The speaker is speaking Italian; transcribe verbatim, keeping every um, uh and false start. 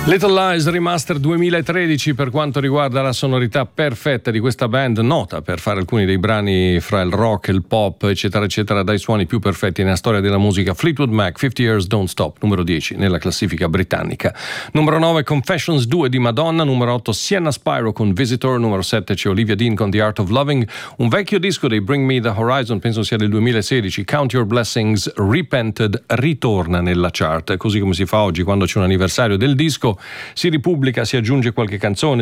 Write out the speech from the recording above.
Little Lies Remaster duemilatredici per quanto riguarda la sonorità perfetta di questa band, nota per fare alcuni dei brani fra il rock, il pop, eccetera eccetera, dai suoni più perfetti nella storia della musica. Fleetwood Mac, fifty years Don't Stop, numero dieci nella classifica britannica. Numero nove, Confessions due di Madonna. Numero otto, Sienna Spyro con Visitor. Numero sette c'è Olivia Dean con The Art of Loving. Un vecchio disco dei Bring Me the Horizon, penso sia del duemilasedici, Count Your Blessings, Repented, ritorna nella chart, così come si fa oggi quando c'è un anniversario del disco. Si ripubblica, si aggiunge qualche canzone,